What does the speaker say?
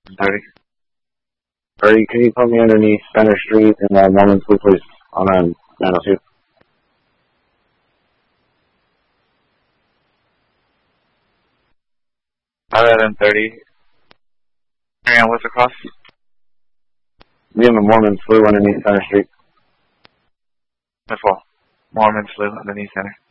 30. 30, can you put me underneath Center Street in Mormon School, please? On 902. 11:30. And what's across? Me and the Mormons flew underneath Center Street. Before. Mormons live underneath Center.